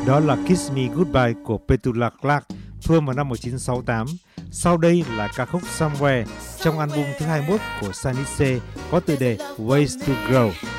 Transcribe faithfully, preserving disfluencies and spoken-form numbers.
Đó là Kiss Me Goodbye của Petula Clark, thua vào năm một nghìn chín trăm sáu mươi tám. Sau đây là ca khúc Somewhere trong album thứ hai mươi mốt của Sunny C có tựa đề Ways to Grow.